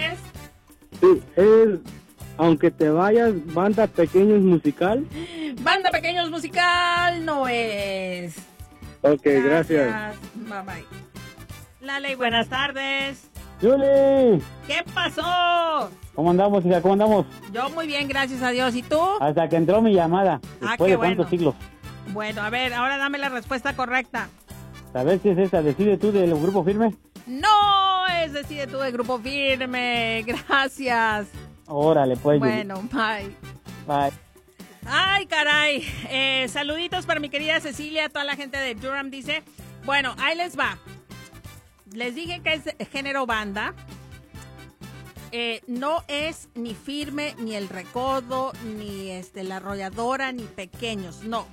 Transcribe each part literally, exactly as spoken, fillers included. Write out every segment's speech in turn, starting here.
es? Sí, es Aunque te vayas, Banda Pequeños Musical. Banda Pequeños Musical no es. Ok, gracias. Gracias. Bye bye. Lale, buenas tardes. ¡Yuli! ¿Qué pasó? ¿Cómo andamos, hija? ¿Cómo andamos? Yo muy bien, gracias a Dios. ¿Y tú? Hasta que entró mi llamada. Ah, Después qué de cuántos bueno. siglos. Bueno, a ver, ahora dame la respuesta correcta. ¿Sabes qué es esta? ¿Decide tú del Grupo Firme? No, es Decide tú de Grupo Firme. Gracias. Órale, pues. Bueno, bye. Bye. Ay, caray. Eh, saluditos para mi querida Cecilia, toda la gente de Durham dice. Bueno, ahí les va. Les dije que es género banda. Eh, no es ni Firme, ni El Recodo, ni este, La Arrolladora, ni Pequeños, no.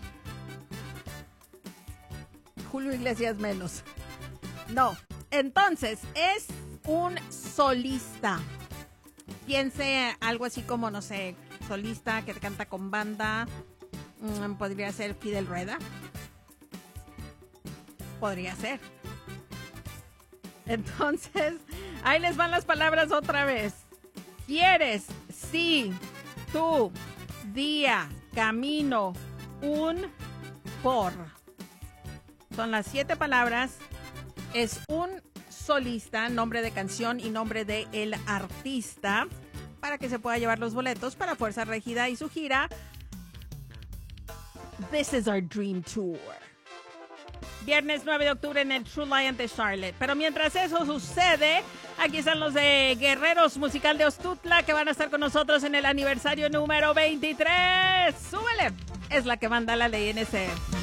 Julio Iglesias menos. No. Entonces, es un solista. Piense algo así como, no sé, solista que canta con banda. Mm, podría ser Fidel Rueda. Podría ser. Entonces, ahí les van las palabras otra vez. Quieres, sí, tú, día, camino, un, por. Son las siete palabras. Es un solista, nombre de canción y nombre de el artista, para que se pueda llevar los boletos para Fuerza Régida y su gira This is Our Dream Tour. Viernes nueve de octubre en el True Lion de Charlotte. Pero mientras eso sucede, aquí están los de Guerreros Musical de Ostutla, que van a estar con nosotros en el aniversario número veintitrés. ¡Súbele! Es la que manda la ley en ese.